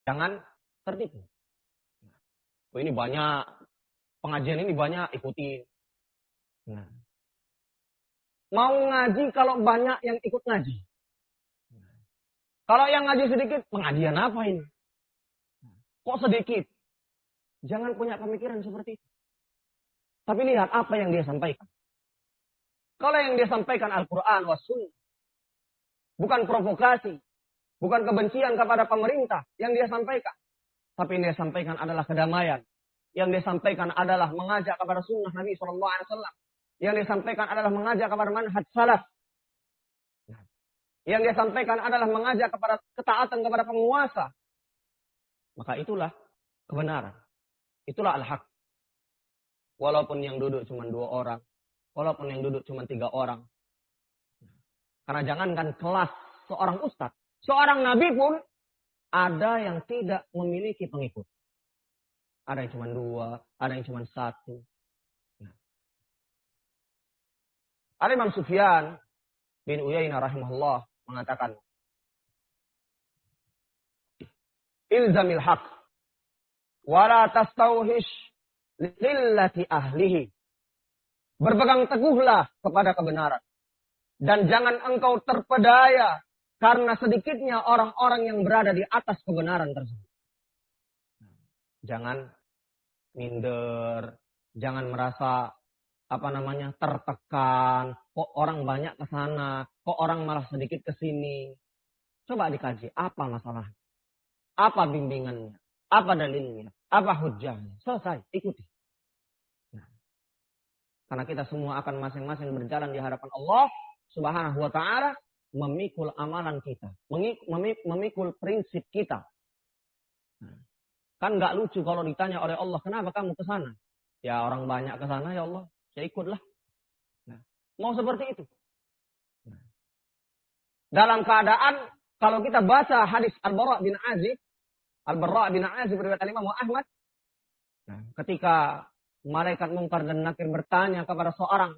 Jangan tertipu. Oh, ini banyak, pengajian ini banyak, ikutin. Nah. Mau ngaji kalau banyak yang ikut ngaji. Kalau yang ngaji sedikit, pengajian apa ini? Kok sedikit? Jangan punya pemikiran seperti itu. Tapi lihat apa yang dia sampaikan. Kalau yang dia sampaikan Al-Quran was sunnah, bukan provokasi, bukan kebencian kepada pemerintah yang dia sampaikan. Tapi yang dia sampaikan adalah kedamaian. Yang dia sampaikan adalah mengajak kepada sunnah Nabi SAW. Yang dia sampaikan adalah mengajak kepada manhaj salaf. Yang dia sampaikan adalah mengajak kepada ketaatan kepada penguasa. Maka itulah kebenaran. Itulah al-haq. Walaupun yang duduk cuma 2 orang. Walaupun yang duduk cuma 3 orang. Karena jangankan kelas seorang ustadz. Seorang nabi pun ada yang tidak memiliki pengikut. Ada yang cuma 2. Ada yang cuma 1. Ada Imam Sufyan bin Uyainah rahimahullah mengatakan, ilzamil haq wala tastauhish lillati ahlihi. Berpegang teguhlah kepada kebenaran dan jangan engkau terpedaya karena sedikitnya orang-orang yang berada di atas kebenaran tersebut. Jangan minder, jangan merasa tertekan, kok orang banyak ke sana, kok orang malah sedikit ke sini. Coba dikaji, apa masalahnya? Apa bimbingannya? Apa dalilnya? Apa hujahnya? Selesai, ikuti. Nah, karena kita semua akan masing-masing berjalan di hadapan Allah Subhanahu wa taala, memikul amalan kita, memikul prinsip kita. Nah, kan nggak lucu kalau ditanya oleh Allah, kenapa kamu ke sana? Ya orang banyak ke sana ya Allah. Ya ikutlah. Nah, mau seperti itu. Nah, dalam keadaan kalau kita baca hadis Al-Bara' bin Azib riwayat Imam Ahmad. Nah, ketika malaikat Munkar dan Nakir bertanya kepada seorang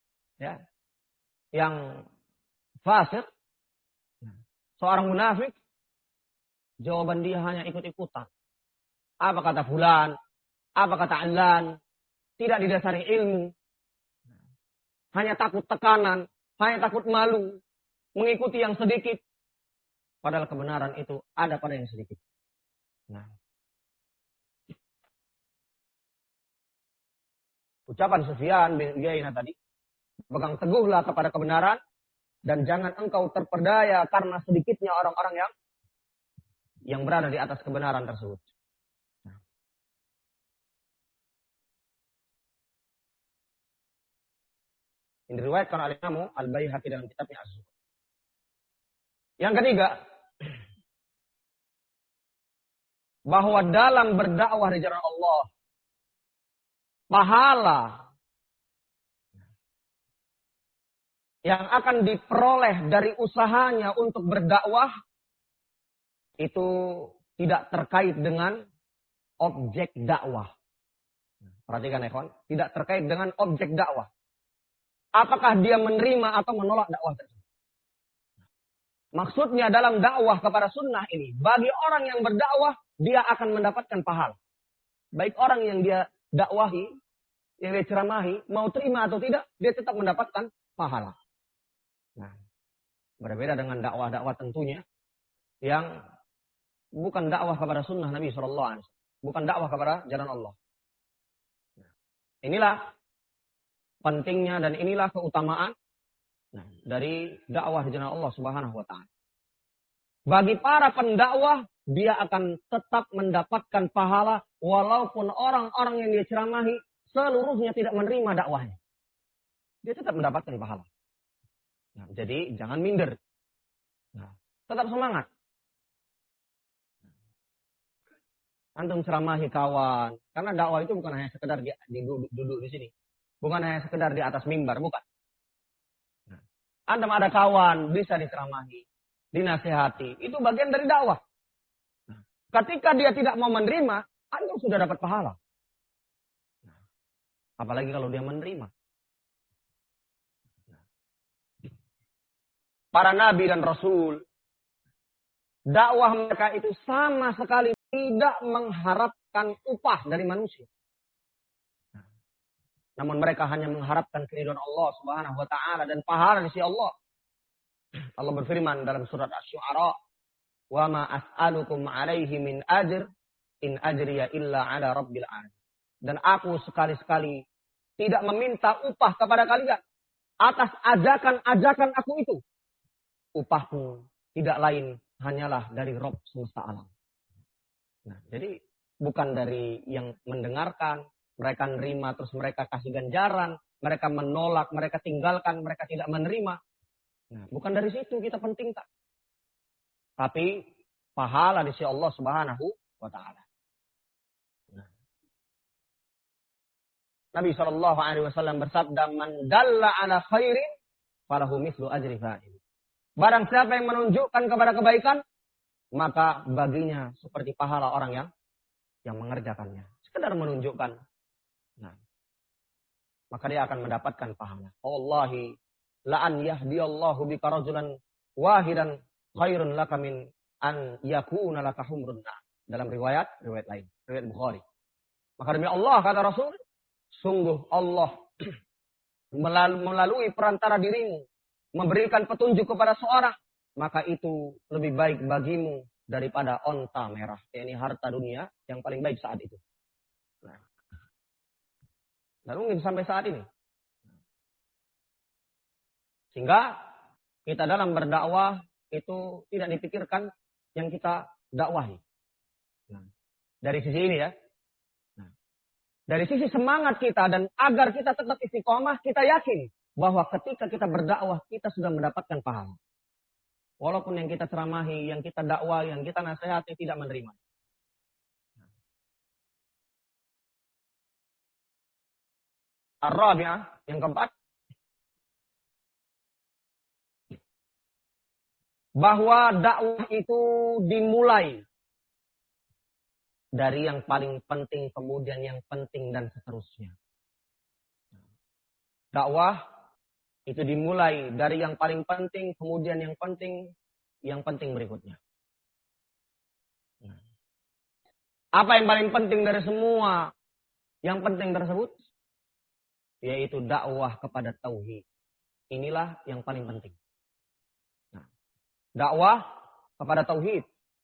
yang fasik, seorang munafik, jawaban dia hanya ikut-ikutan. Apa kata fulan? Apa kata Alan? Tidak didasari ilmu. Hanya takut tekanan, hanya takut malu, mengikuti yang sedikit. Padahal kebenaran itu ada pada yang sedikit. Nah, ucapan Sufyan bin Uyainah tadi, pegang teguhlah kepada kebenaran dan jangan engkau terperdaya karena sedikitnya orang-orang yang berada di atas kebenaran tersebut. Ini diriwayatkan oleh Imam Al-Baihaqi dalam kitabnya Az-Zuhd. Yang ketiga, bahwa dalam berdakwah di jalan Allah, pahala yang akan diperoleh dari usahanya untuk berdakwah itu tidak terkait dengan objek dakwah. Perhatikan ya kawan, tidak terkait dengan objek dakwah. Apakah dia menerima atau menolak dakwah tersebut? Maksudnya dalam dakwah kepada sunnah ini, bagi orang yang berdakwah, dia akan mendapatkan pahala. Baik orang yang dia dakwahi, yang dia ceramahi, mau terima atau tidak, dia tetap mendapatkan pahala. Nah, berbeda dengan dakwah-dakwah tentunya, yang bukan dakwah kepada sunnah Nabi SAW. Bukan dakwah kepada jalan Allah. Inilah pentingnya dan inilah keutamaan dari dakwah di jalan Allah Subhanahu wa taala. Bagi para pendakwah, dia akan tetap mendapatkan pahala walaupun orang-orang yang dia ceramahi seluruhnya tidak menerima dakwahnya. Dia tetap mendapatkan pahala. Nah, jadi jangan minder. Nah, tetap semangat. Antum ceramahi kawan, karena dakwah itu bukan hanya sekedar duduk di sini. Bukan hanya sekedar di atas mimbar, bukan. Nah, antum ada kawan, bisa diceramahi, dinasihati. Itu bagian dari dakwah. Nah, ketika dia tidak mau menerima, antum sudah dapat pahala. Nah, apalagi kalau dia menerima. Nah, para nabi dan rasul, dakwah mereka itu sama sekali tidak mengharapkan upah dari manusia. Namun mereka hanya mengharapkan keridhaan Allah Subhanahu wa taala dan pahala di sisi Allah. Allah berfirman dalam surat Asy-Syu'ara, "Wa ma as'alukum 'alaihi min ajr in ajriya illa 'ala rabbil 'alamin." Dan aku sekali-sekali tidak meminta upah kepada kalian atas ajakan-ajakan aku itu. Upahku tidak lain hanyalah dari Rabb semesta alam. Nah, jadi bukan dari yang mendengarkan, mereka menerima terus mereka kasih ganjaran, mereka menolak, mereka tinggalkan, mereka tidak menerima. Nah, bukan dari situ kita penting tak. Tapi pahala di sisi Allah Subhanahu wa taala. Nah. Nabi sallallahu alaihi wasallam bersabda, "Man dalla ala khairin falahu mislu ajri fa'il." Barang siapa yang menunjukkan kepada kebaikan, maka baginya seperti pahala orang yang mengerjakannya. Sekedar menunjukkan. Nah, maka dia akan mendapatkan pahala. Wallahi la an yahdiyallahu bika rajulan wahidan khairun laka min an yakuna laka humrun na'am. Dalam riwayat lain, riwayat Bukhari. Maka demi Allah kata Rasul, sungguh Allah melalui perantara dirimu memberikan petunjuk kepada seorang, maka itu lebih baik bagimu daripada onta merah, yakni harta dunia yang paling baik saat itu. Nah, dan mungkin sampai saat ini. Sehingga kita dalam berdakwah itu tidak dipikirkan yang kita dakwahi. Nah, dari sisi ini ya. Nah, dari sisi semangat kita dan agar kita tetap istiqomah, kita yakin bahwa ketika kita berdakwah kita sudah mendapatkan pahala. Walaupun yang kita ceramahi, yang kita dakwah, yang kita nasihati tidak menerima. Ar-rabi'ah, yang keempat, bahwa dakwah itu dimulai dari yang paling penting, kemudian yang penting, dan seterusnya. Dakwah itu dimulai dari yang paling penting, kemudian yang penting berikutnya. Apa yang paling penting dari semua yang penting tersebut? Yaitu dakwah kepada tauhid. Inilah yang paling penting. Nah, dakwah kepada tauhid.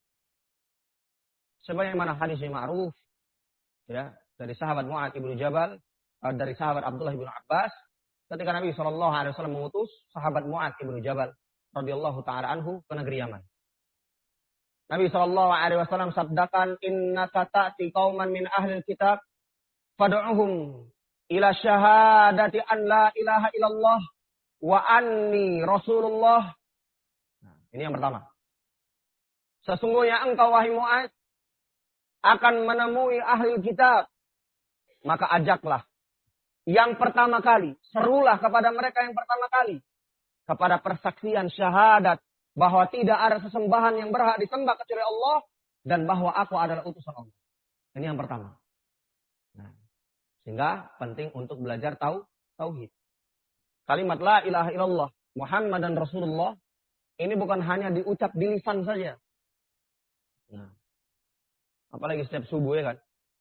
Sebagaimana hadis yang ma'ruf ya, dari sahabat Mu'adz bin Jabal, dari sahabat Abdullah bin Abbas, ketika Nabi SAW mengutus sahabat Mu'adz bin Jabal radhiyallahu taala anhu ke negeri Yaman. Nabi SAW sabdakan, "Innaka ta'ti qauman min ahlil kitab fad'uhum ila syahadati an la ilaha illallah wa anni Rasulullah." Nah, ini yang pertama. Sesungguhnya engkau wahai Mu'adz akan menemui ahli kitab, maka ajaklah yang pertama kali, serulah kepada mereka yang pertama kali kepada persaksian syahadat bahwa tidak ada sesembahan yang berhak disembah kecuali Allah dan bahwa aku adalah utusan Allah. Ini yang pertama. Nah, sehingga penting untuk belajar tauhid. Kalimat la ilaha illallah Muhammadan Rasulullah ini bukan hanya diucap di lisan saja. Nah, apalagi setiap subuh ya kan.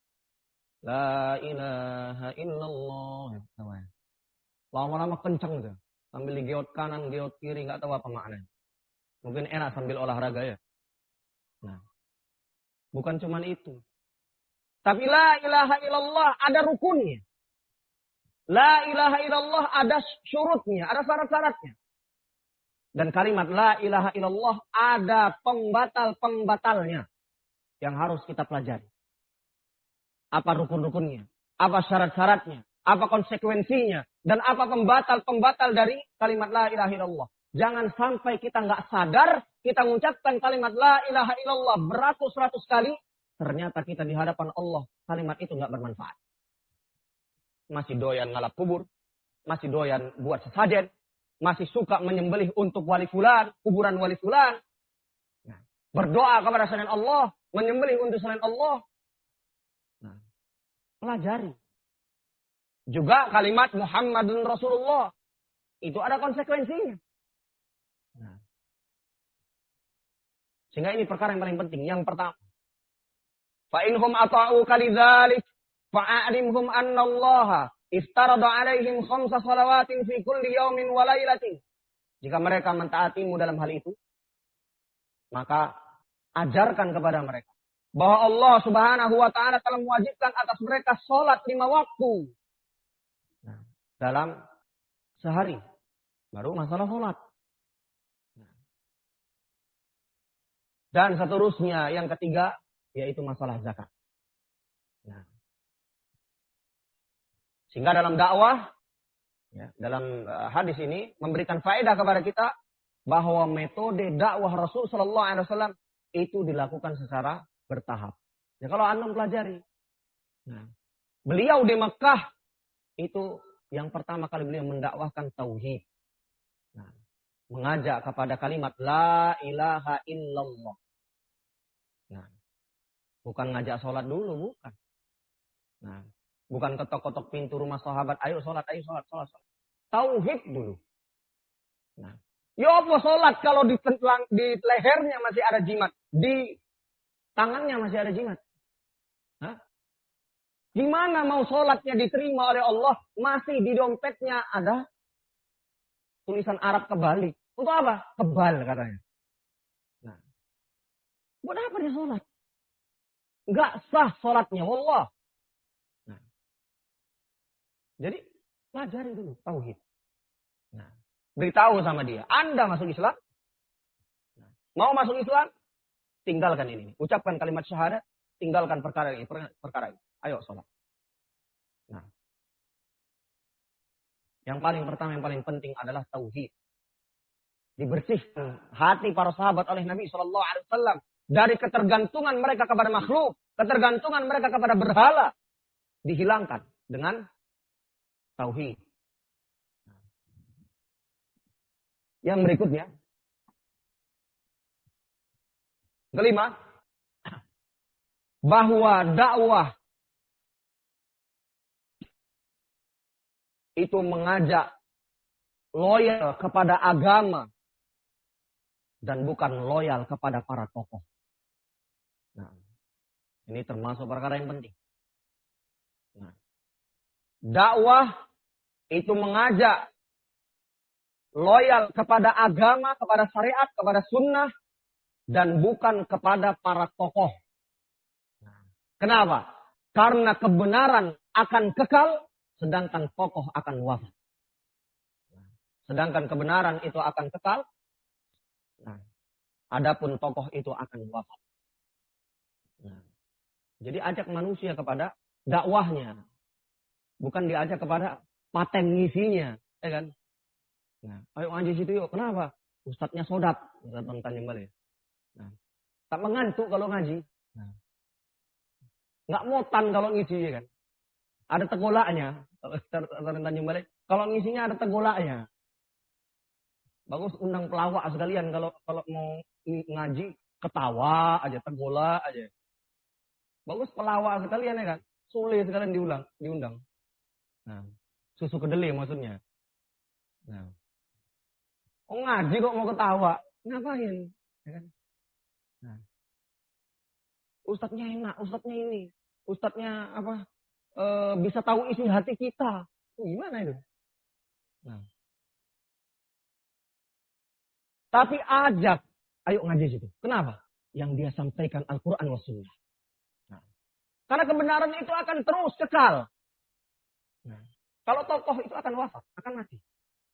La ilaha illallah. Lama-lama kencang gitu. Sambil digeot kanan, geot kiri, nggak tahu apa maknanya. Mungkin enak sambil olahraga ya. Nah, bukan cuma itu. Tapi la ilaha illallah ada rukunnya. La ilaha illallah ada syurutnya, ada syarat-syaratnya. Dan kalimat la ilaha illallah ada pembatal-pembatalnya yang harus kita pelajari. Apa rukun-rukunnya? Apa syarat-syaratnya? Apa konsekuensinya? Dan apa pembatal-pembatal dari kalimat la ilaha illallah? Jangan sampai kita nggak sadar, kita mengucapkan kalimat la ilaha illallah beratus-ratus kali, ternyata kita di hadapan Allah, kalimat itu nggak bermanfaat. Masih doyan ngalap kubur, masih doyan buat sesajen, masih suka menyembelih untuk wali fulan, kuburan wali fulan. Nah, berdoa kepada selain Allah, menyembelih untuk selain Allah. Nah, pelajari. Juga kalimat Muhammadun Rasulullah, itu ada konsekuensinya. Nah, sehingga ini perkara yang paling penting. Yang pertama, Fa inhum ata'uka lidzalik fa'alimhum anna Allah iftarada 'alaihim khamsa salawatin fi kulli yaumin wa lailatin. Jika mereka mentaatimu dalam hal itu, maka ajarkan kepada mereka bahwa Allah Subhanahu wa taala telah mewajibkan atas mereka salat 5 waktu. Nah, dalam sehari. Baru masalah salat. Dan seterusnya yang ketiga yaitu masalah zakat. Nah, sehingga dalam dakwah, ya, dalam hadis ini memberikan faedah kepada kita bahwa metode dakwah Rasul Sallallahu Alaihi Wasallam itu dilakukan secara bertahap. Ya, kalau antum pelajari, nah, beliau di Mekah itu yang pertama kali beliau mendakwahkan tauhid, nah, mengajak kepada kalimat la ilaha illallah. Nah, bukan ngajak sholat dulu, bukan. Nah, bukan ketok-ketok pintu rumah sahabat, ayo sholat. Tauhid dulu. Nah, ya apa sholat kalau di lehernya masih ada jimat, di tangannya masih ada jimat? Hah? Gimana mau sholatnya diterima oleh Allah, masih di dompetnya ada tulisan Arab kebalik. Untuk apa? Kebal katanya. Nah, buat apa dia sholat? Enggak sah sholatnya, wallah. Nah, jadi pelajari dulu tauhid. Nah, beritahu sama dia, Anda masuk Islam. Nah, mau masuk Islam, tinggalkan ini. Ucapkan kalimat syahadat, tinggalkan perkara ini. Ayo sholat. Nah, yang paling pertama, yang paling penting adalah tauhid. Dibersihkan hati para sahabat oleh Nabi Shallallahu Alaihi Wasallam dari ketergantungan mereka kepada makhluk, ketergantungan mereka kepada berhala, dihilangkan dengan tauhid. Yang berikutnya, kelima, bahwa dakwah itu mengajak loyal kepada agama dan bukan loyal kepada para tokoh. Nah, ini termasuk perkara yang penting. Nah, dakwah itu mengajak loyal kepada agama, kepada syariat, kepada sunnah, dan bukan kepada para tokoh. Nah, kenapa? Karena kebenaran akan kekal, sedangkan tokoh akan wafat. Sedangkan kebenaran itu akan kekal, nah, adapun tokoh itu akan wafat. Nah, jadi ajak manusia kepada dakwahnya, bukan diajak kepada paten ngisinya, ya kan? Nah, ayo ngaji situ yuk. Kenapa? Ustadznya sodap. Ustadz tanya balik. Nah, tak mengantuk kalau ngaji. Nah, nggak motan kalau ngisi, ya kan? Ada tegolaknya. Kalau tanya balik, kalau ngisinya ada tegolaknya. Bagus undang pelawak sekalian kalau mau ngaji, ketawa aja, tegolak aja. Bagus pelawak sekalian, ya kan? Soleh sekalian diundang. Nah, susu kedelai maksudnya. Nah, ngaji kok mau ketawa, ngapain? Ya kan? Nah, ustadznya enak, ustadznya ini, ustadznya apa? Bisa tahu isi hati kita. Gimana itu? Nah, tapi ajak, ayo ngaji situ. Kenapa? Yang dia sampaikan Al-Quran wa Sunnah. Nah, karena kebenaran itu akan terus kekal. Nah, kalau tokoh itu akan wafat, akan mati.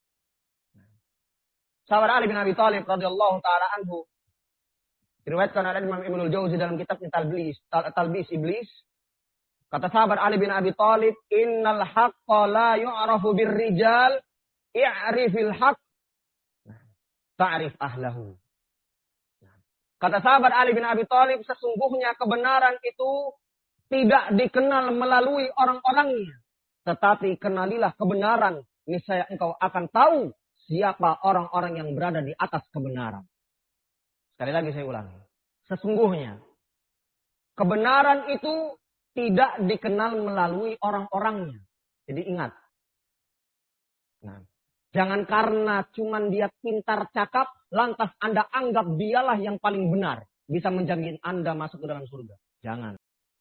Sahabat Ali bin Abi Thalib radhiyallahu taala anhu diriwayatkan oleh Imam Ibnul Jauzi dalam kitabnya Talbis Iblis. Kata sahabat Ali bin Abi Thalib, "Innal haqqa la yu'rafu birrijal, i'rifil haqq, ta'rif ahlahu." Kata sahabat Ali bin Abi Thalib, sesungguhnya kebenaran itu tidak dikenal melalui orang-orangnya, tetapi kenalilah kebenaran, niscaya engkau akan tahu siapa orang-orang yang berada di atas kebenaran. Sekali lagi saya ulangi. Sesungguhnya kebenaran itu tidak dikenal melalui orang-orangnya. Jadi ingat. Nah, jangan karena cuman dia pintar cakap, lantas Anda anggap dialah yang paling benar. Bisa menjamin Anda masuk ke dalam surga. Jangan.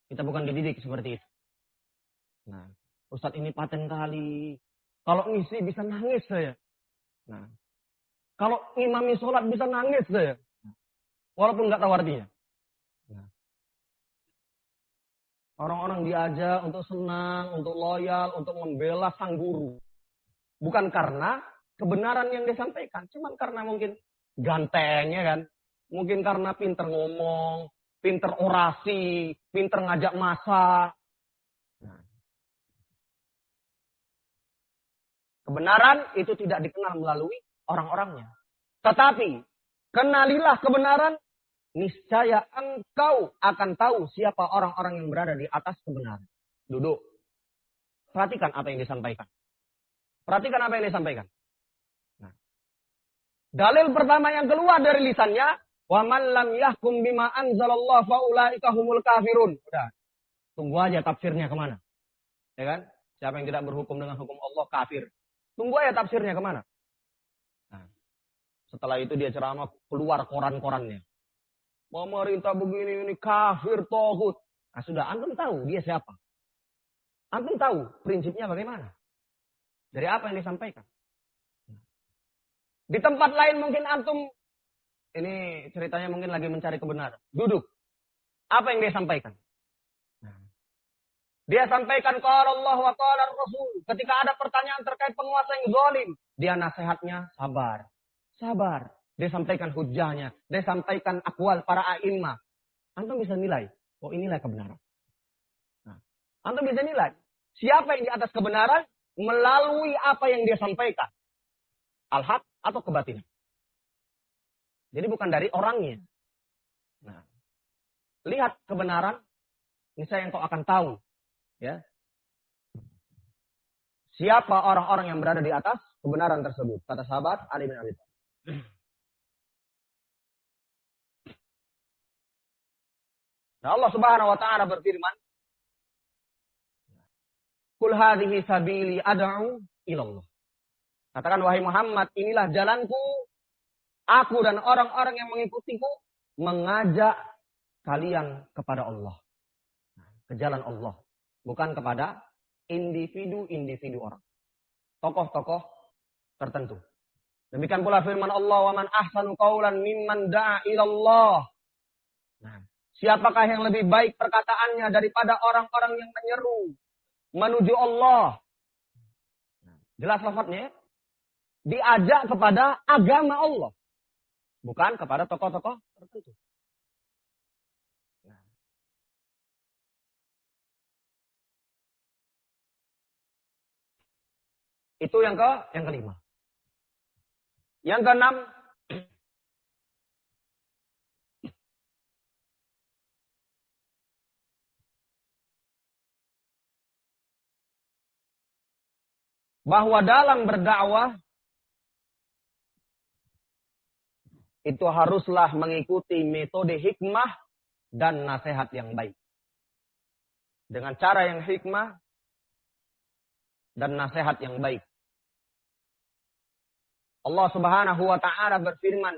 Kita bukan dididik seperti itu. Nah, Ustadz ini paten kali. Kalau ngisi bisa nangis saya. Nah, kalau ngimami sholat bisa nangis saya. Walaupun nggak tahu artinya. Nah, orang-orang diajak untuk senang, untuk loyal, untuk membela sang guru. Bukan karena kebenaran yang disampaikan. Cuman karena mungkin gantengnya kan. Mungkin karena pinter ngomong, pinter orasi, pinter ngajak masa. Nah, kebenaran itu tidak dikenal melalui orang-orangnya. Tetapi, kenalilah kebenaran, niscaya engkau akan tahu siapa orang-orang yang berada di atas kebenaran. Duduk. Perhatikan apa yang disampaikan. Perhatikan apa yang disampaikan. Nah, dalil pertama yang keluar dari lisannya, wa man lam yahkum bima anzalallahu fa ulaika humul kafirun. Udah. Tunggu aja tafsirnya kemana. Ya kan? Siapa yang tidak berhukum dengan hukum Allah kafir. Tunggu aja tafsirnya kemana. Nah, setelah itu dia ceramah keluar koran-korannya. Pemerintah begini ini kafir tohut. Nah sudah, antum tahu dia siapa. Antum tahu prinsipnya bagaimana. Dari apa yang disampaikan. Di tempat lain mungkin antum, ini ceritanya mungkin lagi mencari kebenaran. Duduk. Apa yang dia sampaikan? Dia sampaikan qala Allah wa qala Rasul. Ketika ada pertanyaan terkait penguasa yang zalim, dia nasihatnya sabar. Sabar. Dia sampaikan hujahnya, dia sampaikan akwal para a'immah. Antum bisa nilai, oh inilah kebenaran. Nah, antum bisa nilai siapa yang di atas kebenaran melalui apa yang dia sampaikan. Al-haq atau kebatilan. Jadi bukan dari orangnya. Nah, lihat kebenaran, misalnya engkau akan tahu. Ya. Siapa orang-orang yang berada di atas kebenaran tersebut? Kata sahabat Ali bin Abi Thalib. Nah, Allah Subhanahu wa taala berfirman, "Qul hadhihi sabili ad'u ila Allah." Katakan wahai Muhammad, inilah jalanku, aku dan orang-orang yang mengikutiku mengajak kalian kepada Allah. Ke jalan Allah. Bukan kepada individu-individu orang. Tokoh-tokoh tertentu. Demikian pula firman Allah, "Wa man ahsanu qawlan mimman da'a ila Allah." Nah, siapakah yang lebih baik perkataannya daripada orang-orang yang menyeru menuju Allah? Nah, jelas lafadznya. Diajak kepada agama Allah. Bukan kepada tokoh-tokoh tertentu. Itu yang kelima. Yang keenam, bahwa dalam berdakwah itu haruslah mengikuti metode hikmah dan nasihat yang baik. Dengan cara yang hikmah dan nasihat yang baik. Allah Subhanahu wa taala berfirman,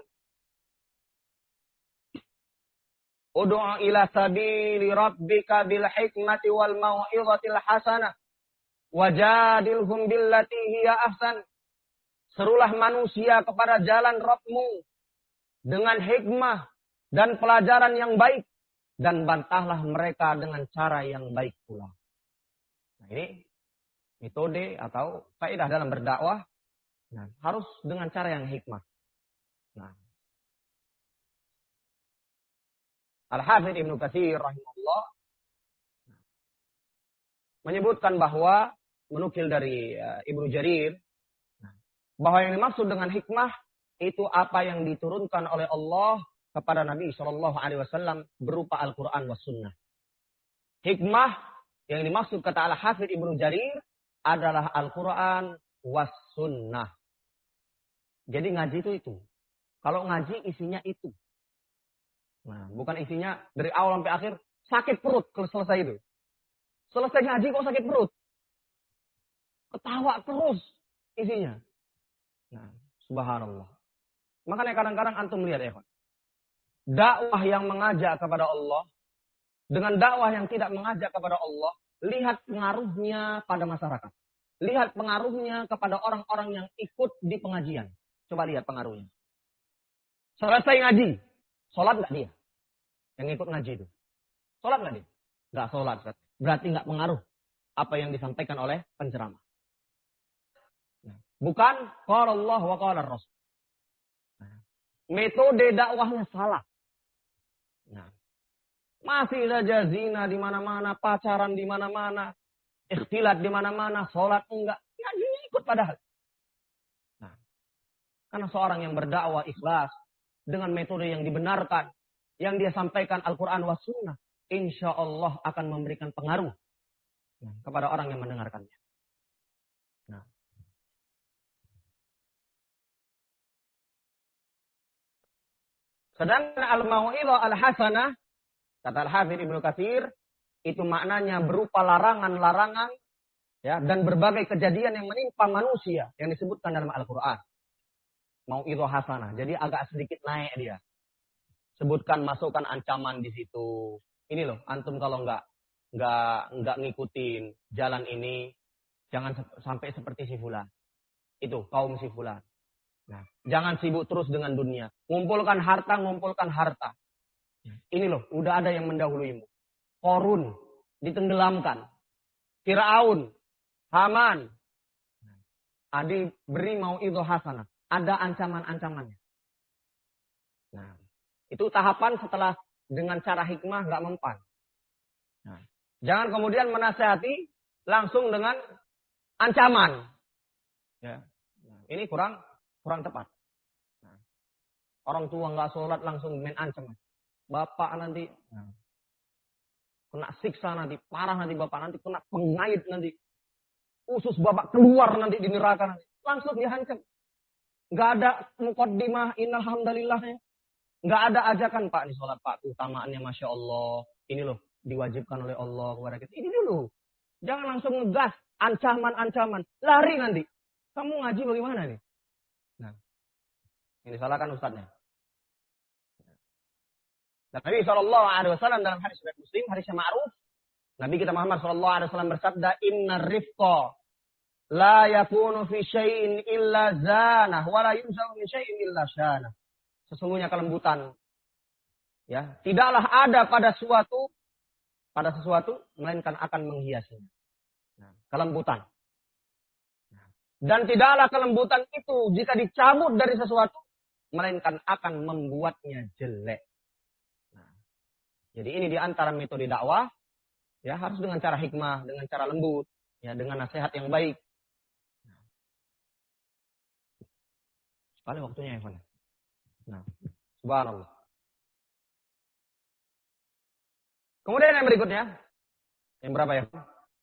"Ud'u ila sabili rabbika bil hikmati wal mau'izatil hasanah wajadilhum billati hiya ahsan." Serulah manusia kepada jalan Rabbmu dengan hikmah dan pelajaran yang baik dan bantahlah mereka dengan cara yang baik pula. Nah, ini metode atau kaidah dalam berdakwah. Nah, harus dengan cara yang hikmah. Nah, Al-Hafidz Ibnu Katsir rahimahullah menyebutkan bahwa menukil dari Ibnu Jarir bahwa yang dimaksud dengan hikmah itu apa yang diturunkan oleh Allah kepada Nabi Shallallahu Alaihi Wasallam berupa Al-Quran was Sunnah. Hikmah yang dimaksud kata Al-Hafidz Ibnu Jarir adalah Al-Quran was Sunnah. Jadi ngaji itu. Kalau ngaji isinya itu. Nah, bukan isinya dari awal sampai akhir sakit perut kalau selesai itu. Selesai ngaji kok sakit perut. Ketawa terus isinya. Nah, subhanallah. Makanya kadang-kadang antum melihat ya, dakwah yang mengajak kepada Allah dengan dakwah yang tidak mengajak kepada Allah, lihat pengaruhnya pada masyarakat. Lihat pengaruhnya kepada orang-orang yang ikut di pengajian. Coba lihat pengaruhnya. Selesai ngaji, sholat nggak dia? Yang ikut ngaji itu. Sholat nggak dia? Nggak sholat. Berarti nggak pengaruh apa yang disampaikan oleh penceramah. Bukan qala Allah wa qala Rasul. Metode dakwahnya salah. Nah, masih saja zina di mana-mana, pacaran di mana-mana, ikhtilat di mana-mana, sholat enggak. Ngajinya ikut padahal. Nah, karena seorang yang berdakwah ikhlas dengan metode yang dibenarkan, yang dia sampaikan Al-Quran wa Sunnah, insya Allah akan memberikan pengaruh kepada orang yang mendengarkannya. Nah. Sedangkan al-mau'idhah al-hasanah, kata Al-Hafidz Ibnu Katsir, itu maknanya berupa larangan-larangan ya, dan berbagai kejadian yang menimpa manusia yang disebutkan dalam Al-Quran. Mau'idhah hasanah. Jadi agak sedikit naik dia. Sebutkan, masukkan ancaman di situ. Ini loh, antum kalau nggak ngikutin jalan ini, jangan sampai seperti si fulan. Itu kaum si fulan. Nah, jangan sibuk terus dengan dunia. Ngumpulkan harta. Ini loh, udah ada yang mendahuluimu. Qorun ditenggelamkan. Firaun, Haman. Adi beri mau'idhah hasanah. Ada ancaman-ancamannya. Nah, itu tahapan setelah dengan cara hikmah nggak mempan. Nah, jangan kemudian menasihati langsung dengan ancaman. Ya. Nah, ini kurang tepat. Nah, orang tua nggak sholat langsung main ancaman. Bapak nanti kena siksa nanti, parah nanti bapak nanti, kena pengait nanti. Usus bapak keluar nanti di neraka nanti. Langsung dihancam. Nggak ada muqaddimah, innalhamdulillahnya. Nggak ada ajakan, Pak, ini sholat, Pak. Utamaannya Masya Allah. Ini loh, diwajibkan oleh Allah kepada kita. Ini dulu. Jangan langsung ngegas. Ancaman-ancaman. Lari nanti. Kamu ngaji bagaimana nih? Nah, ini salahkan ustadznya. Dan Nabi SAW dalam hadis riwayat Muslim, hadis yang ma'ruf, Nabi kita Muhammad SAW bersabda, Inna rifqa la yakunu fi syai'in illa zanah, wa la yunzau min syai'in illa syanah. Sesungguhnya kelembutan, ya, tidaklah ada pada sesuatu, melainkan akan menghiasinya. Nah, kelembutan. Dan tidaklah kelembutan itu jika dicabut dari sesuatu, melainkan akan membuatnya jelek. Nah, jadi ini diantara metode dakwah, ya, harus dengan cara hikmah, dengan cara lembut, ya, dengan nasihat yang baik. Sekali waktunya ya, Pak. Nah, subhanallah. Kemudian yang berikutnya, yang berapa ya?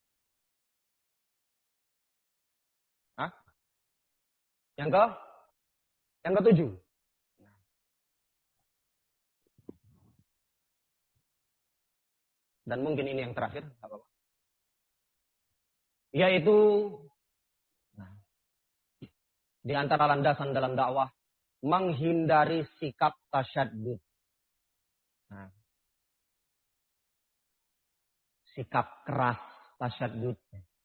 Hah? Yang ke-7. Dan mungkin ini yang terakhir, apa-apa. Yaitu di antara landasan dalam dakwah, menghindari sikap tasyaddud. Nah, sikap keras tasyaddud.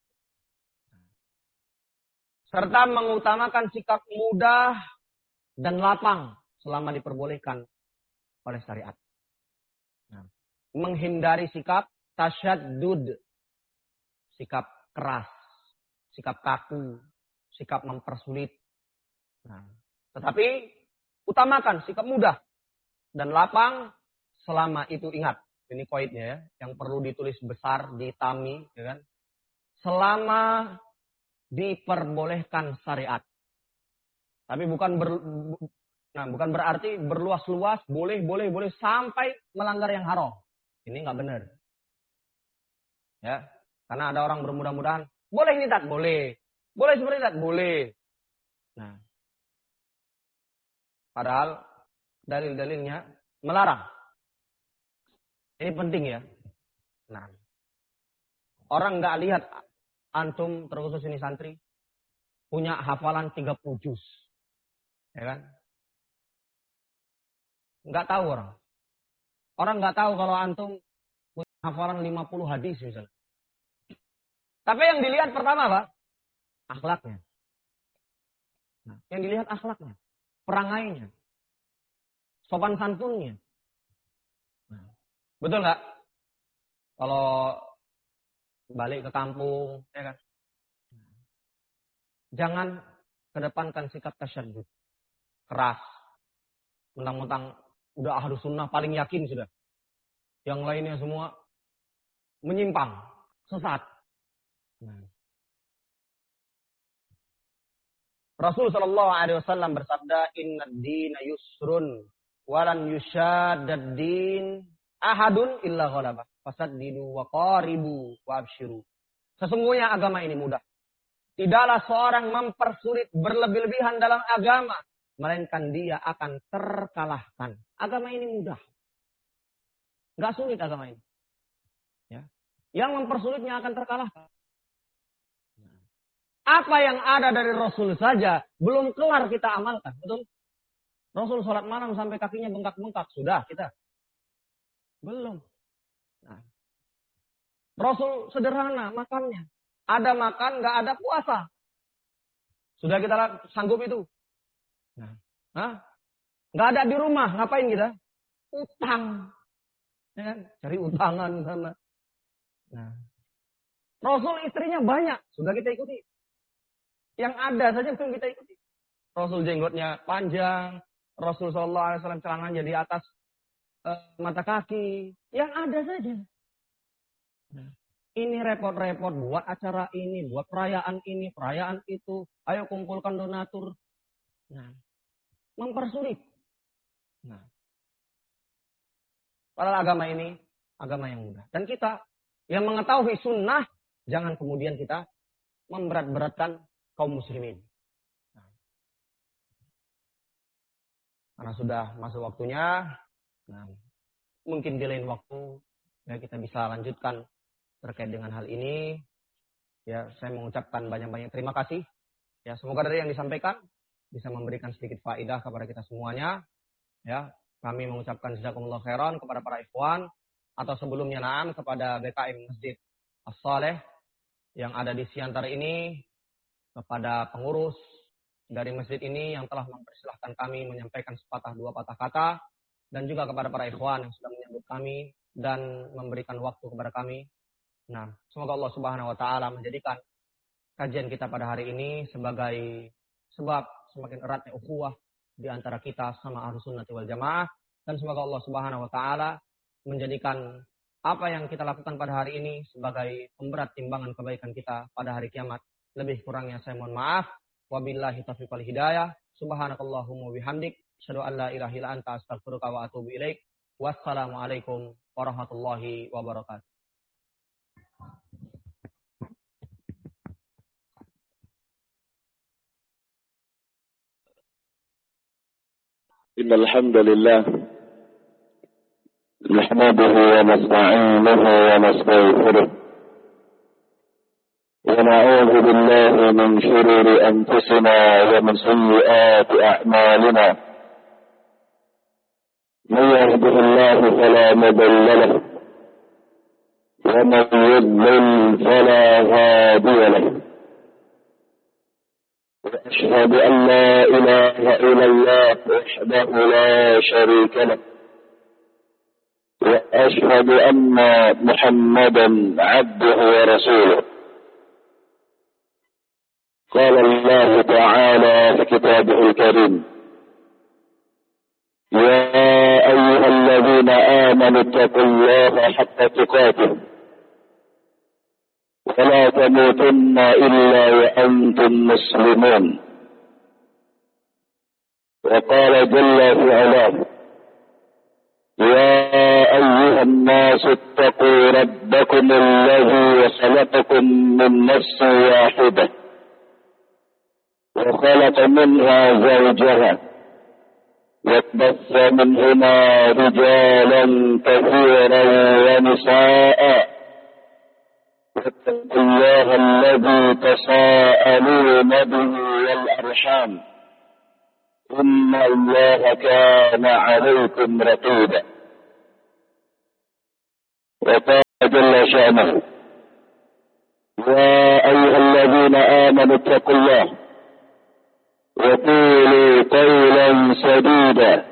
Serta mengutamakan sikap mudah dan lapang selama diperbolehkan oleh syariat. Nah, menghindari sikap tasyaddud. Sikap keras, sikap kaku, sikap mempersulit. Nah, tetapi utamakan sikap mudah dan lapang selama itu, ingat, ini koidnya ya, yang perlu ditulis besar di tami, ya kan? Selama diperbolehkan syariat. Tapi bukan berarti berluas-luas, boleh sampai melanggar yang haram. Ini nggak benar. Ya, karena ada orang bermudah-mudahan, boleh ini tak boleh. Boleh seperti tak boleh. Nah, padahal dalil-dalilnya melarang. Ini penting ya. Nah, orang nggak lihat antum, terkhusus ini santri, punya hafalan 30 juz. Ya kan? Nggak tahu orang. Orang nggak tahu kalau antum hafalan 50 hadis misalnya. Tapi yang dilihat pertama apa? Akhlaknya. Nah, yang dilihat akhlaknya, perangainya, sopan santunnya. Nah, betul nggak? Kalau balik ke kampung, ya kan? Jangan kedepankan sikap tasyadud, keras, mentang-mentang udah ahlus sunnah paling yakin sudah. Yang lainnya semua menyimpang, sesat. Nah. Rasul sallallahu alaihi wasallam bersabda, "Innad dina yusrun, walan yushaddad din ahadun illa ghalabah. Fasaddidu wa qaribu wa abshiru." Sesungguhnya agama ini mudah. Tidaklah seorang mempersulit berlebih-lebihan dalam agama, melainkan dia akan terkalahkan. Agama ini mudah. Enggak sulit agama ini. Ya. Yang mempersulitnya akan terkalahkan. Apa yang ada dari Rasul saja belum kelar kita amalkan, betul? Rasul sholat malam sampai kakinya bengkak-bengkak, sudah kita belum. Nah. Rasul sederhana makannya, ada makan, nggak ada puasa, sudah kita sanggup itu. Nah, nggak ada di rumah, ngapain kita? Utang, ya kan? Cari utangan sana. Nah. Rasul istrinya banyak, sudah kita ikuti. Yang ada saja belum kita ikuti. Rasul jenggotnya panjang, Rasul sallallahu alaihi wasallam celananya di atas mata kaki. Yang ada saja. Nah, ini repot-repot buat acara ini, buat perayaan ini, perayaan itu. Ayo kumpulkan donatur. Nah, mempersulit. Nah, padahal agama ini agama yang mudah. Dan kita yang mengetahui sunnah, jangan kemudian kita memberat-beratkan kaum muslimin. Nah, karena sudah masuk waktunya, nah, mungkin di lain waktu ya kita bisa lanjutkan terkait dengan hal ini. Ya, saya mengucapkan banyak-banyak terima kasih. Ya, semoga dari yang disampaikan bisa memberikan sedikit faedah kepada kita semuanya. Ya, kami mengucapkan jazakumullah khairan kepada para ikhwan atau sebelumnya na'am kepada BKM Masjid As-Saleh yang ada di Siantar ini, kepada pengurus dari masjid ini yang telah mempersilahkan kami menyampaikan sepatah dua patah kata, dan juga kepada para ikhwan yang sudah menyambut kami dan memberikan waktu kepada kami. Nah, semoga Allah Subhanahu wa taala menjadikan kajian kita pada hari ini sebagai sebab semakin eratnya ukhuwah di antara kita sama Ahlus Sunnah wal Jamaah, dan semoga Allah Subhanahu wa taala menjadikan apa yang kita lakukan pada hari ini sebagai pemberat timbangan kebaikan kita pada hari kiamat. Lebih kurangnya saya mohon maaf. Wabillahi taufiq wal hidayah. Subhanakallahumma bihamdik, asyhadu an la ilaha illa anta, astaghfiruka wa atubu ilaik. Wassalamualaikum warahmatullahi wabarakatuh. Innal hamdalillah nahmaduhu wa nasta'inuhu wa nastaghfiruh. ونعوذ بالله من شرور أنفسنا ومن سيئات أعمالنا. من يهده الله فلا مضل له ومن يضلل فلا هادي له. وأشهد أن لا إله إلا الله وحده لا شريك له. وأشهد أن محمدا عبده ورسوله. قال الله تعالى في كتابه الكريم: يا أيها الذين آمنوا اتقوا الله حق تقاته ولا تموتن إلا وأنتم مسلمون. وقال جل في علاه: يا أيها الناس اتقوا ربكم الذي خلقكم من نفس واحدة وخلق منها زوجها وبث منهما رجالا كثيرا ونساء واتقوا الله الذي تساءلون به والأرحام إن الله كان عليكم رقيبا. جل شأنه. يا أيها الذين آمنوا اتقوا الله وقولوا قولا سديدا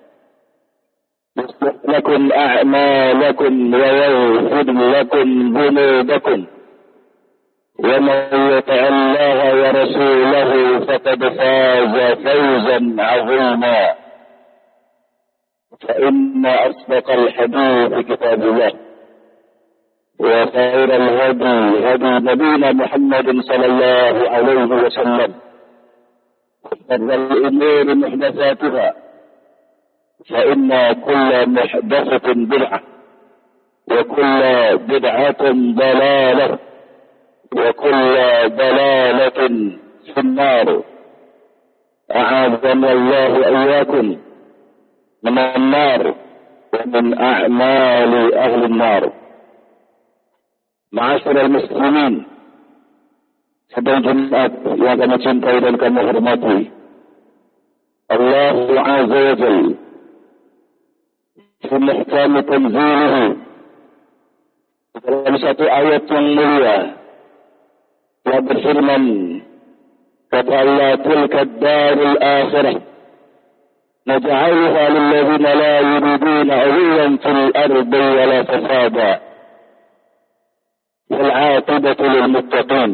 يصلح لكم أعمالكم ويغفر لكم ذنوبكم ومن يطع الله ورسوله فقد فاز فوزا عظيما. فإن أصدق الحديث كتاب الله وخير الهدي هدي نبينا محمد صلى الله عليه وسلم وشر الأمور محدثاتها فإن كل محدثة بدعة وكل بدعة ضلالة وكل ضلالة في النار. أعاذنا الله إياكم من النار ومن أعمال أهل النار. Ma'asyiral muslimin, sedang Jumat yang kami cintai dan kami hormati, Allah Azza wa Jalla fi muhkam tanzilihi dalam satu ayat yang mulia telah berfirman, kata Allah, tilka ad-darul akhirah naj'aluha lil ladzina la yuriduna 'uluwan fil ardi wala fasada والعاقبة للمتقين.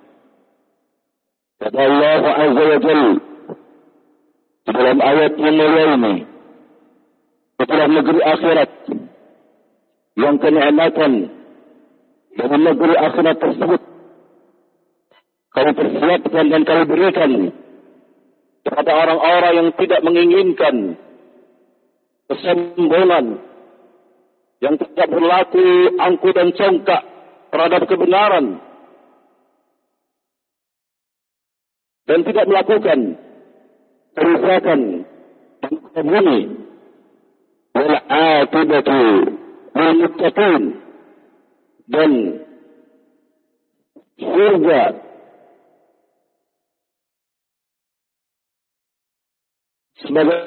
Kata Allah Azza wa Jalla dalam ayat yang mulia ini, itulah negeri akhirat yang kenikmatan dari negeri akhirat tersebut kami persiapkan dan kami berikan kepada orang-orang yang tidak menginginkan kesombongan, yang tidak berlaku angkuh dan congkak terhadap kebenaran dan tidak melakukan kerusakan dan kebuni. Wal aqibatu lil muttaqin, dan surga sebagai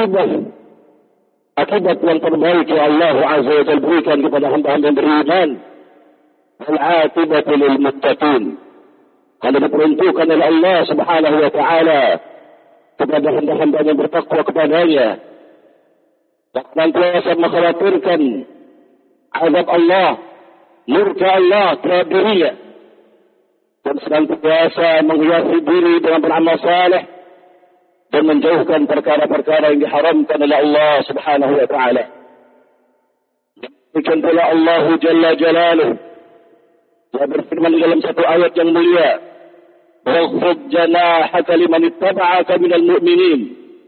akibat yang terbaik yang Allah Azza wa Jalla berikan kepada hamba-hamba yang beriman. Al-aqibatu lil muttaqin, kalau diperuntukkan oleh Allah Subhanahu wa taala kepada hamba-hamba yang bertakwa kepadanya, dan senantiasa mengkhawatirkan azab Allah, murka Allah terhadap dirinya, dan senantiasa menghiasi diri dengan beramal saleh dan menjauhkan perkara-perkara yang diharamkan oleh Allah Subhanahu wa taala. Demikian pula Allah Jalla Jalaluhu dia berfirman dalam satu ayat yang mulia, "Wakhfid janahaka liman ittaba'aka minal mu'minin."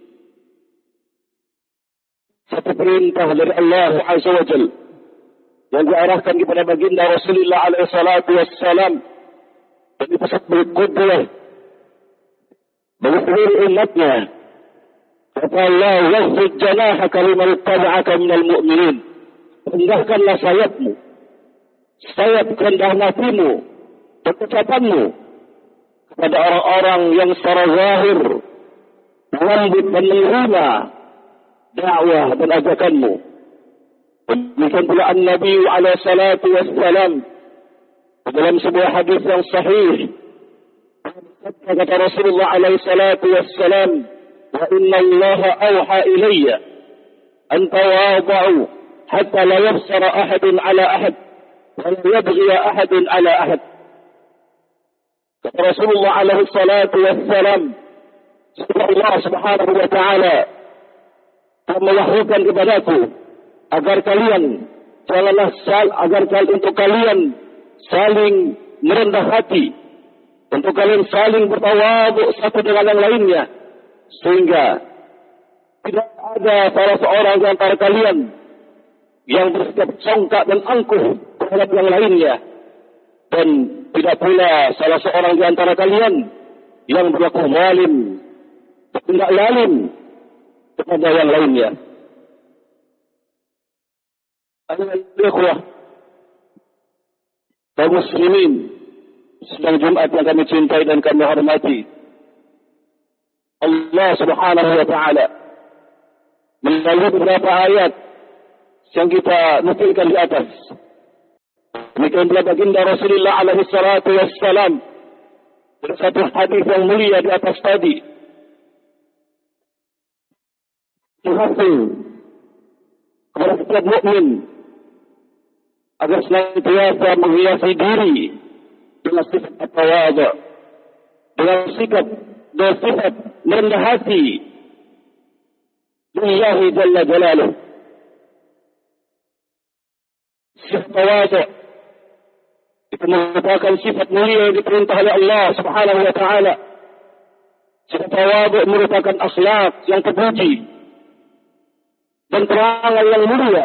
Satu perintah dari Allah Azza wa Jalla yang diarahkan kepada baginda Rasulullah alaihi salatu wassalam dan dipesan berqudwah bagi seluruh umatnya. Kata Allah, "Wakhfid janahaka liman ittaba'aka minal mu'minin." Rendahkanlah sayapmu, sayap kerendahan hatimu dan ucapanmu kepada orang-orang yang secara zahir menyambut dan menerima dakwah dan ajakanmu. Demikian pula An-Nabi alaihi salatu wassalam dalam sebuah hadis yang sahih, kata Rasulullah alaihi salatu wassalam, "Wa inna Allah awha ilayya an tawada'u hatta la yafsara ahadun ala ahad ولا يبغي أحد على أحد." Kata Rasulullah alaihi salatu wassalam, Allah Subhanahu wa taala telah mewahyukan kepadaku agar kalian untuk kalian saling merendah hati, untuk kalian saling bertawadhu satu dengan yang lainnya, sehingga tidak ada salah seorang di antara kalian yang bersikap congkak dan angkuh terhadap yang lainnya, dan tidak pula salah seorang di antara kalian yang berlaku zalim, tidak zalim kepada yang lainnya. Al-ikhwah kaum muslimin, sedang Jumat yang kami cintai dan kami hormati, Allah Subhanahu wa taala melalui beberapa ayat yang kita nukilkan di atas Demikian pula baginda Rasulullah alaihi salatu wassalam dalam satu hadis yang mulia di atas tadi, menghasil kepada setiap mukmin agar senantiasa menghiasi diri dengan sifat tawadhu, dengan sikap dan sifat merendah hati lillahi jalla jalaluh. Sifat tawadhu itu merupakan sifat mulia yang diperintah oleh Allah Subhanahu wa taala. Sifat tawadhu merupakan akhlak yang terpuji dan perangai yang mulia,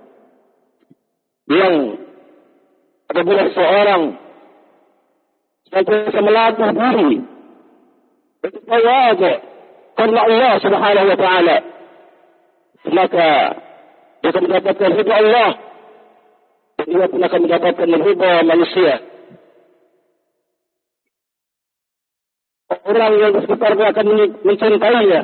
yang apabila seorang senantiasa melatih diri bertawadhu karena Allah Subhanahu wa taala, maka dia akan mendapatkan ridha Allah dan dia pun akan mendapatkan ridha manusia. Orang yang di sekitarnya akan mencintainya,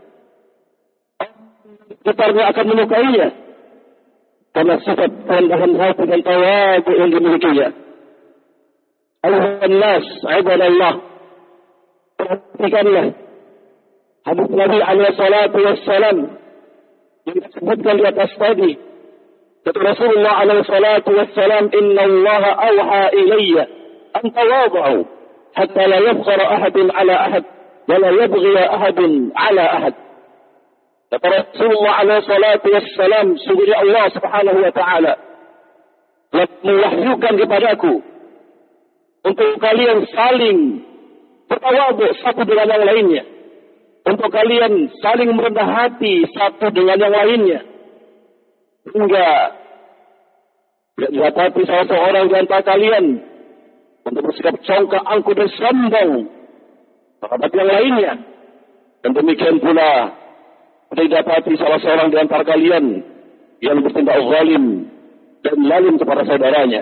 sekitarnya akan menyukainya karena sifat kerendahan hati dan tawadhu yang dimilikinya. Ayuhan nas, ibadallah, perhatikanlah hadis Nabi alaihi salatu wassalam yang disebutkan di atas tadi. Kata Rasulullah alaihi salatu wassalam, "Inna Allah awha ilayya an tawadhu hatta la yabghara ahadun ala ahad wa la yabghi ahadun ala ahad." Kata Rasulullah alaihi salatu wassalam, sungguhnya Allah Subhanahu wa taala telah mewahyukan kepadaku untuk kalian saling bertawadhu satu dengan yang lainnya, untuk kalian saling merendah hati satu dengan yang lainnya, hingga tidak didapati salah seorang di antara kalian untuk bersikap congkak, angkuh dan sombong terhadap yang lainnya, dan demikian pula tidak didapati salah seorang di antara kalian yang bertindak zalim dan zalim kepada saudaranya.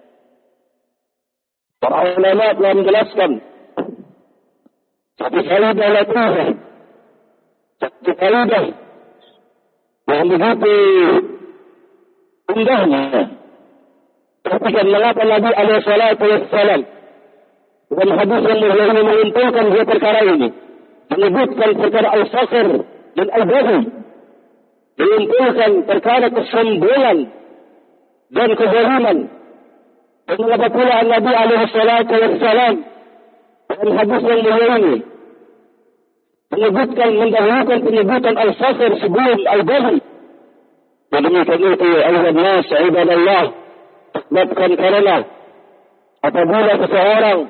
Para ulama telah menjelaskan satu kalidah latifah, satu kalidah yang begitu indahnya. Perhatikan mengapa Nabi alaihi salatu wassalam dalam hadis yang mulia ini mengumpulkan dua perkara ini, menyebutkan perkara al-faqr dan al-baghi, mengumpulkan perkara kesombongan dan kezaliman. Dan mengapa pula Nabi alaihi salatu wassalam dalam hadis yang mulia ini menyebutkan, mendahulukan penyebutan al-faqr sebelum al-baghi. Dan demikian itu ayuhan nas, ibadallah, sebabkan karena apabila seseorang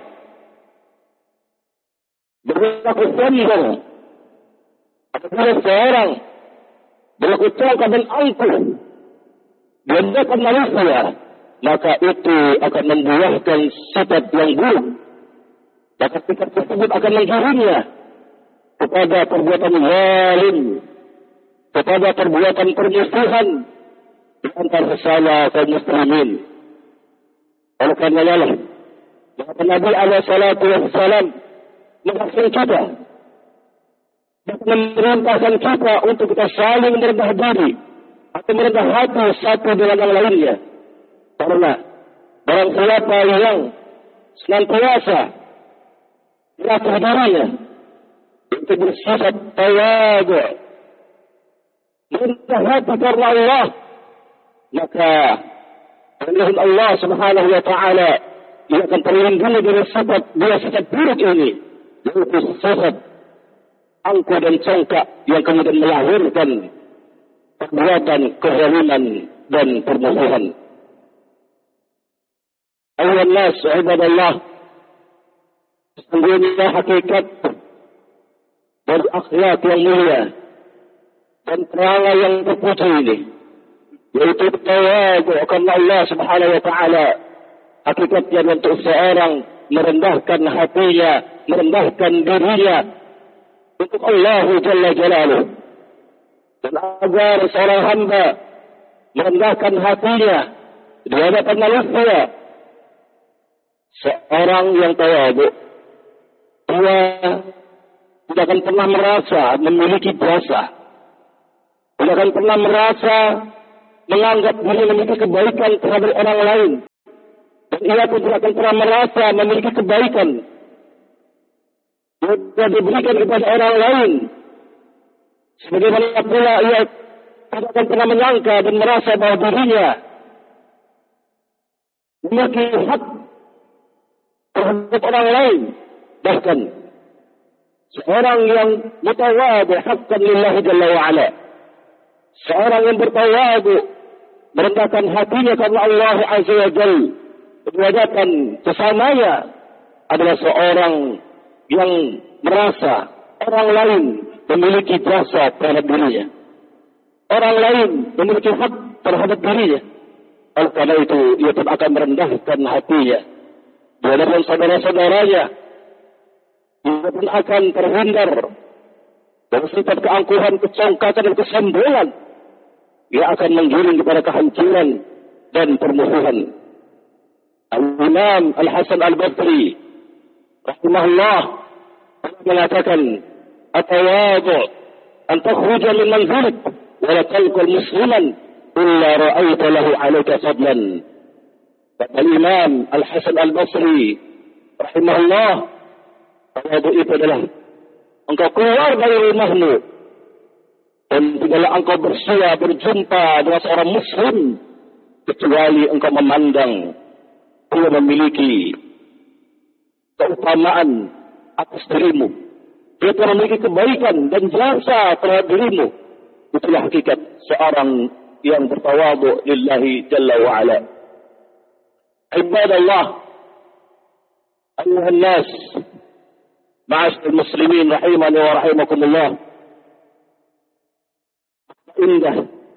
berlaku sombong, apabila seseorang berlaku congkak dan angkuh di hadapan manusia, maka itu akan membuahkan sifat yang buruk. Maka sifat tersebut akan menggiringnya kepada perbuatan zalim, kepada perbuatan permusuhan di antara sesama kaum muslimin. Oleh karena Allah, maka Nabi alaihi salatu wassalam menghasil kita dan memerintahkan kita untuk kita saling merendah diri atau merendah hati satu dengan yang lainnya. Karena barang siapa yang senantiasa melatih dirinya untuk bersifat tawadhu, merendah hati karena Allah, maka dengan Allah Subhanahu wa taala ia akan terlindungi dari dua sifat buruk ini, yaitu sifat angkuh dan congkak yang kemudian melahirkan perbuatan kezaliman dan permusuhan. Ayuhan nas, ibadallah, sesungguhnya hakikat dari akhlak yang mulia dan perangai yang terpuji ini, yaitu tawadhu karena Allah Subhanahu wa taala, hakikatnya untuk seorang merendahkan hatinya, merendahkan dirinya untuk Allah Jalla Jalaluh. Dan agar seorang hamba merendahkan hatinya di hadapan manusia, seorang yang tawadhu dia tidak akan pernah merasa memiliki jasa, tidak akan pernah merasa menganggap diri memiliki kebaikan terhadap orang lain, Dan ia pun tidak akan pernah merasa memiliki kebaikan yang diberikan kepada orang lain. Sebagaimana pula ia tidak akan pernah menyangka dan merasa bahwa dirinya memiliki hak terhadap orang lain. Bahkan seorang yang mutawadu haqqan lillahi jalla wa'ala, seorang yang bertawadu merendahkan hatinya karena Allah azza wa jalla, derajatan kesamanya adalah seorang yang merasa orang lain memiliki jasa terhadap dirinya, orang lain memiliki hak terhadap dirinya. Oleh karena itu ia pun akan merendahkan hatinya di hadapan saudara-saudaranya. Ia pun akan terhindar dari sifat keangkuhan, kecongkakan dan kesombongan. Ia akan menggiring kepada kehancuran dan permusuhan. Al-Imam Al-Hasan Al-Basri rahimahullah mengatakan, "At-tawadu' an takhruja min manzilik wa la talqa musliman illa ra'aita lahu 'alayka fadlan." Al-Imam Al-Hasan Al-Basri rahimahullah, tawadu itu adalah engkau keluar dari rumahmu dan tidaklah engkau bersua berjumpa dengan seorang muslim kecuali engkau memandang dia memiliki keutamaan atas dirimu, dia telah memiliki kebaikan dan jasa terhadap dirimu. Itulah hakikat seorang yang bertawadu lillahi jalla wa'ala. Ibadallah, ayuhan nas, ma'asyiral muslimin rahimani wa rahimakumullah. Indah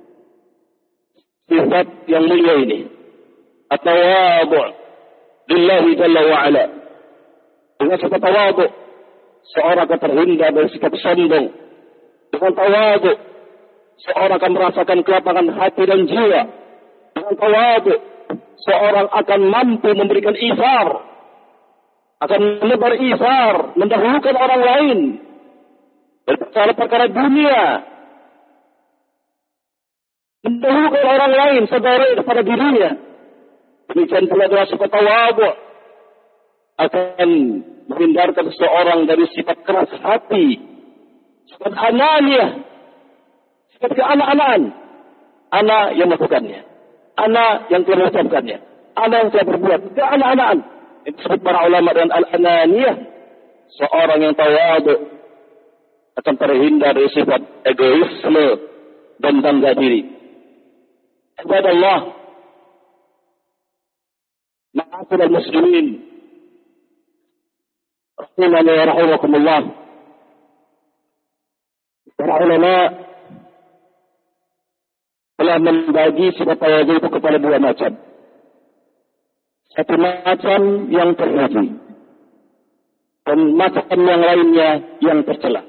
sifat yang mulia ini, at-tawadu' lillahi jalla wa'ala. Dengan sifat tawadu' seorang akan terhindar dari sikap sombong. Dengan tawadu' seorang akan merasakan kelapangan hati dan jiwa. Dengan tawadu' seorang akan mampu memberikan isar, akan menebar isar, mendahulukan orang lain dari perkara-perkara dunia, mendahulukan orang lain saudara daripada dirinya. Demikian pula adalah sifat tawadu' akan menghindarkan seorang dari sifat keras hati, sifat ananiyah, sifat keanak-anakan, anak yang melakukannya, anak yang telah mengucapkannya, anak yang telah berbuat, keanak-anakan. Itu disebut para ulama dengan al-ananiyah. Seorang yang tawadu akan terhindar dari sifat egoisme dan bangga diri. Ibadallah, ma'asyiral muslimin rahimani wa rahimakumullah. Para ulama telah membagi sifat tawadu itu kepada dua macam. Satu macam yang terpuji dan macam yang lainnya yang tercela.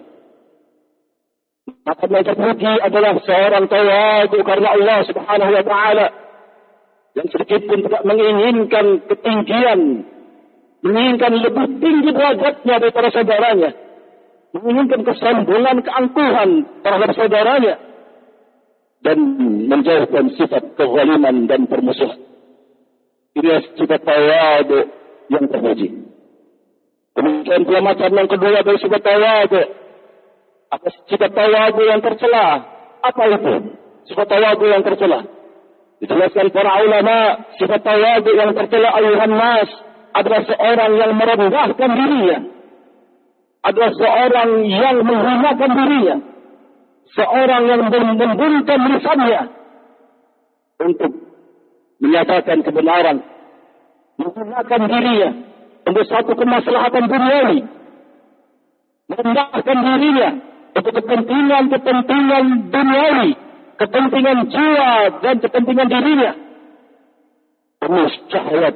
Macam yang terpuji adalah seorang tawadu karena Allah Subhanahu wa taala yang sedikit pun tidak menginginkan ketinggian, menginginkan lebih tinggi derajatnya daripada saudaranya, menginginkan kesombongan, keangkuhan terhadap saudaranya, dan menjauhkan sifat kezaliman dan permusuhan. Ini sifat tawadu yang terpuji. Demikian pula macam yang kedua dari sifat tawadu, atas sifat tawadu yang tercela. Apa itu sifat tawadu yang tercela? Dijelaskan para ulama, sifat tawadu yang tercela ayuhan nas adalah seorang yang merendahkan dirinya, adalah seorang yang menghinakan dirinya, seorang yang membungkam lisannya untuk menyatakan kebenaran, menggunakan dirinya untuk satu kemaslahatan duniawi, merendahkan dirinya untuk kepentingan duniawi, kepentingan jiwa dan kepentingan dirinya, demi syahwat,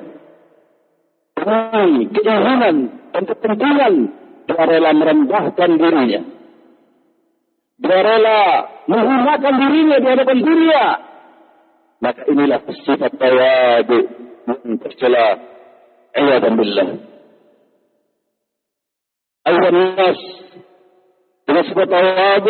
demi keinginan dan kepentingan, dia rela merendahkan dirinya, dia rela menggunakan dirinya di hadapan dunia. Maka inilah sifat tawadu yang tercela. A'udzu billah. Ayuhan nas, dengan sifat tawadu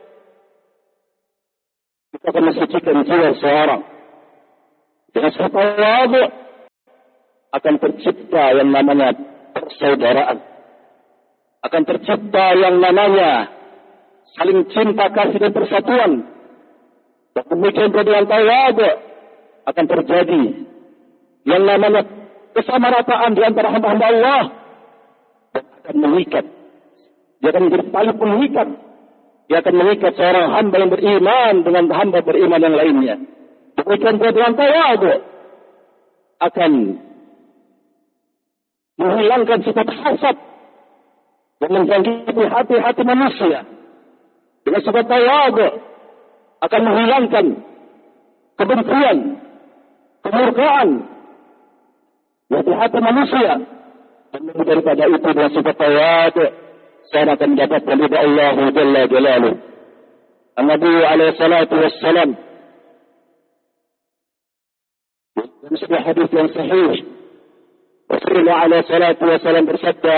kita akan mensucikan jiwa seorang. Dengan sifat tawadu akan tercipta yang namanya persaudaraan. Akan tercipta yang namanya saling cinta kasih dan persatuan. Dan demikian dengan tawadu akan terjadi yang namanya kesamarataan di antara hamba-hamba Allah. Dan akan mengikat. Dia akan menjadi tali pengikat. Dia akan mengikat seorang hamba yang beriman dengan hamba beriman yang lainnya. Demikian dengan tawadu akan menghilangkan sifat hasad dan menjangkiti hati-hati manusia. Dengan sifat tawadu akan menghilangkan kebencian, kemurkaan di hati manusia. Dan daripada itu dengan sifat tawadu saya akan mendapatkan ridha Allah Jalla Jalaluh. Nabi alaihi salatu wassalam dalam sebuah hadis yang sahih, Rasulullah alaihi salatu wassalam bersabda,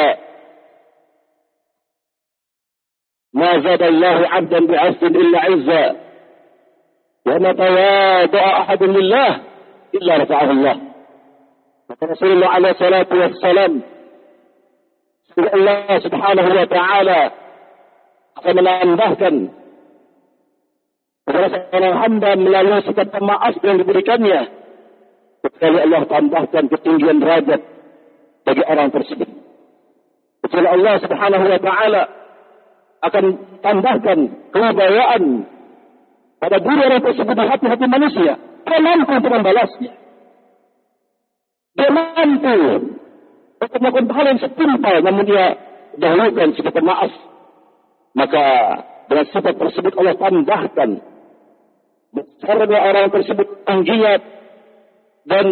"Ma zada Allah 'abdan bi'afwin illa 'izza, wa ma tawada'a ahadun lillah illa rafa'ahu Allah." Maka Rasulullah alaihi salatu wassalam, Allah subhanahu wa ta'ala akan menambahkan kepada seorang hamba melalui sikap pemaaf yang diberikannya, kecuali Allah tambahkan ketinggian derajat bagi orang tersebut. Kecuali Allah subhanahu wa ta'ala akan tambahkan kewibawaan pada diri orang tersebut di hati-hati manusia. Dia mampu untuk membalasnya. Dia mampu untuk melakukan hal yang setimpal, namun dia dahulukan sikap pemaaf. Maka dengan sifat tersebut Allah tambahkan besarnya orang tersebut, tingginya dan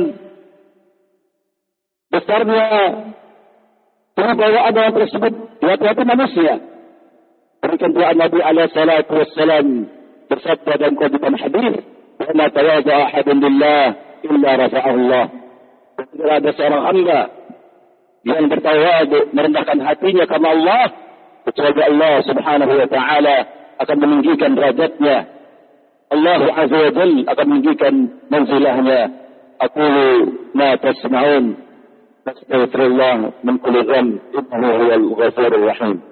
besarnya kewibawaan orang tersebut di hati-hati manusia. Berikan doa Nabi alaihi salatu wassalam bersabda dalam qadiman hadis, "Wa ma tawada'a ahadun lillah illa rafa'ahu Allah." Tidak ada seorang hamba yang bertawadu merendahkan hatinya karena Allah, kecuali Allah subhanahu wa ta'ala akan meninggikan derajatnya. Allah azza wa jalla akan meninggikan manzilahnya. Aqulu ma tasma'un, astaghfirullah min kulli dhanb, innahu huwal ghafurur rahim.